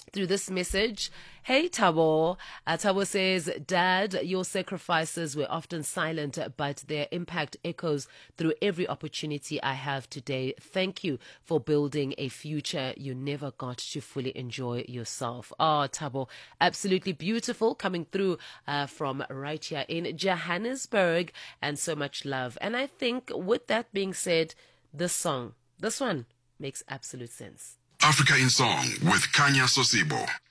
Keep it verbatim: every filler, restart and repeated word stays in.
through this message. Hey, Tabo. Uh, Tabo says, Dad, your sacrifices were often silent, but their impact echoes through every opportunity I have today. Thank you for building a future you never got to fully enjoy yourself. Oh, Tabo, absolutely beautiful, coming through uh, from right here in Johannesburg, and so much love. And I think with that being said, this song, this one makes absolute sense. Africa in Song with Kanya Sosibo.